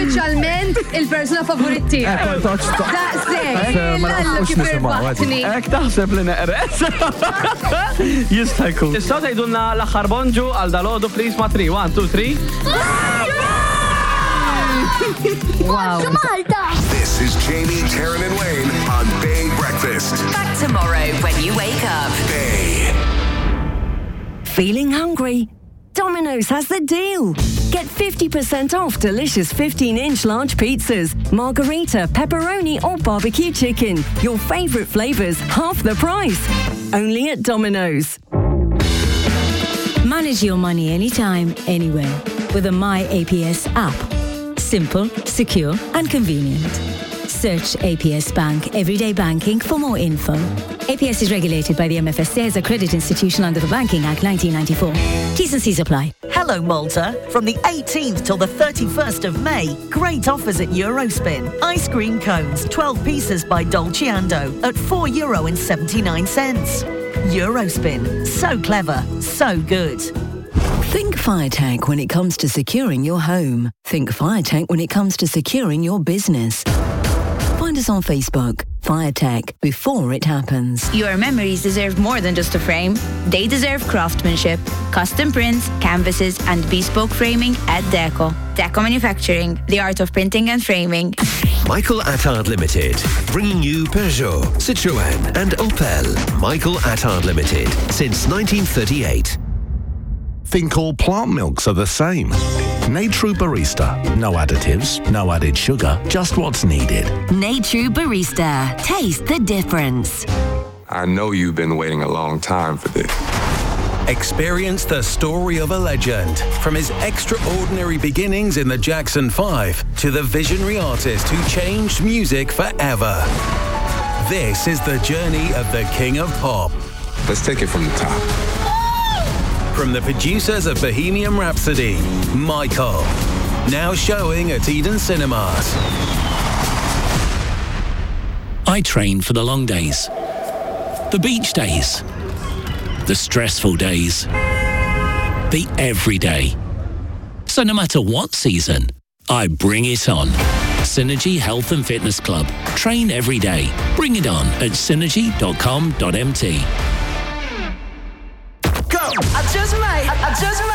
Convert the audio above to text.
Speċjalment il-persuna favorit tiegħek. Daqsek, l-allu kif irbaħtni. Ek taħseb li neqret. Jista' jkun. Tistgħu tgħidulna l-aħħar bonġu għal dalodu please ma' 3. 1, 2, 3. Wow. This is Jamie, Taryn and Wayne on Bay Breakfast. Back tomorrow when you wake up. Bay. Feeling hungry? Domino's has the deal. Get 50% off delicious 15-inch large pizzas, margarita, pepperoni or barbecue chicken. Your favourite flavours, half the price. Only at Domino's. Manage your money anytime, anywhere with the My APS app. Simple, secure and convenient. Search APS Bank Everyday Banking for more info. APS is regulated by the MFSA as a credit institution under the Banking Act 1994. T's and C's apply. Hello Malta. From the 18th till the 31st of May, great offers at Eurospin. Ice cream cones, 12 pieces by Dolce & at €4.79. Eurospin. So clever, so good. Think FireTech when it comes to securing your home. Think FireTech when it comes to securing your business. Find us on Facebook. FireTech, before it happens. Your memories deserve more than just a frame. They deserve craftsmanship, custom prints, canvases, and bespoke framing at Deco. Deco Manufacturing, the art of printing and framing. Michael Attard Limited, bringing you Peugeot, Citroën and Opel. Michael Attard Limited, since 1938. Think all plant milks are the same. Natrue Barista. No additives, no added sugar, just what's needed. Natrue Barista. Taste the difference. I know you've been waiting a long time for this. Experience the story of a legend, from his extraordinary beginnings in the Jackson 5 to the visionary artist who changed music forever. This is the journey of the King of Pop. Let's take it from the top. From the producers of Bohemian Rhapsody, Michael. Now showing at Eden Cinemas. I train for the long days, the beach days, the stressful days, the everyday. So no matter what season, I bring it on. Synergy Health and Fitness Club. Train every day. Bring it on at synergy.com.mt.